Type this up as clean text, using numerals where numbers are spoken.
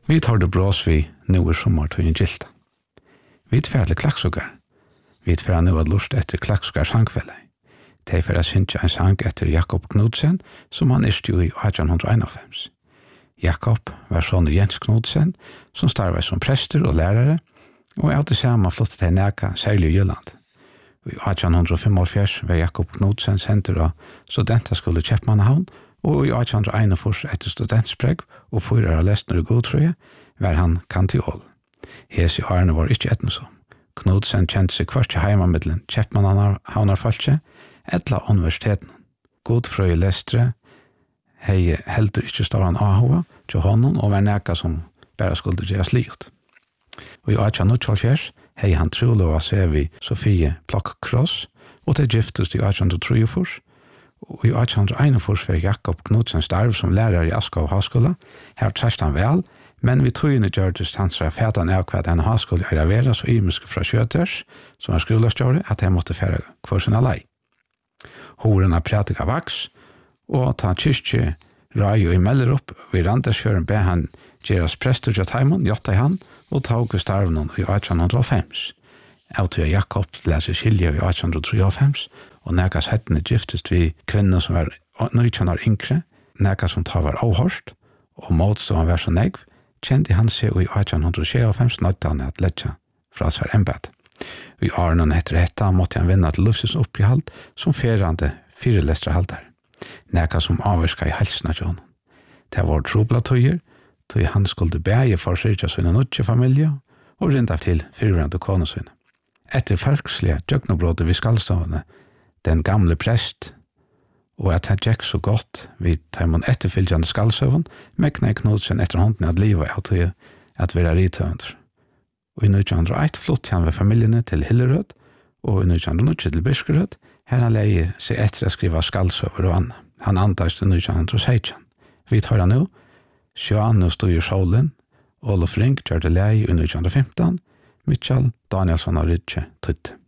Vi tar det brås vi nu sommar til en gilta. Vi tfer til klakksugar. Vi tfer nu at lust etter klakksugar sangfelle. De fer at synge en sang etter Jakob Knudsen, som han erst jo i 1891. Jakob var sånn Jens Knudsen, som starvet som prester og lærere, og av det samme flottet til Neka, særlig i Jylland. I 1845 var Jakob Knudsen senter av studentaskole i Kjeppmannahavn, og i 1841 etter studentspreg og 4 lesner i Godfrøye var han kantiol. Hes i årene var ikke etnosom. Knudsen kjente seg kvart i heimamiddelen Kjeppmannahavnarfalske, etla universiteten. Godfrøye lestre hei heldur ikke ståran ahova til honom og var neka som bare skulle gjøres livet. Og i 1824 hei han trolova seg vi Sofie Plokk-Kross, og til giftes i 1843, og i 1841 var Jakob Knudsen starv som lærer i Askov Havskola. Her trest han vel, men vi togene gjørtes hans fætan av hva denne havskole er vera så imisk fra Kjøters, som er skolastjåre, at han måtte fære hver sin alai. Horen av pratika vaks, og ta kyrkje Rajo i Mellerup, vi Randersfjøren be han gjeras prester til Taimon, jotta i han, og ta og starvnen i 1805. Av til Jakob leser skilje i 1893, og nekas hettene giftest vi kvinner som var nøykjønner yngre, nekas som tar var avhørst, og motstående var så negv, kjente han seg i 1825 nøyde han at letja fra svar embed. I årene etter dette måtte han vinne til Lufses oppgehalt som ferande firelestrehalder, nekas som avvirka i halsen av John. Det var trobla tøyer, tøy han skulle bæge for seg sine nødje familie, og rinda til firerande konesøyne. Etter folkslige djøgnobrådet vi skallstående, den gamle prest, og at han gikk så godt vid Taimon etterfylgjande skallsøven, mekna i Knudsen etter hånden at livet av tog at være ritøvender. Og i 1901 flott han ved familiene til Hillerød, og i 1902 til Biskerød, her han leie seg etter å skrive skallsøver og annet. Han antas til 1916. Vi tar han nå, Sjøan stod i solen, Olof Rink gjør det leie i 1915, Mitchell Danielsson og Ritje Tutt.